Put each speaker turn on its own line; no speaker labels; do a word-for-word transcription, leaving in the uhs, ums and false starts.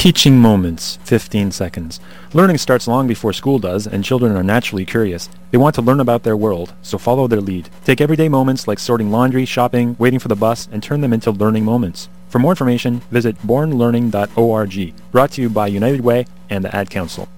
Teaching moments, fifteen seconds. Learning starts long before school does, and children are naturally curious. They want to learn about their world, so follow their lead. Take everyday moments like sorting laundry, shopping, waiting for the bus, and turn them into learning moments. For more information, visit born learning dot org. Brought to you by United Way and the Ad Council.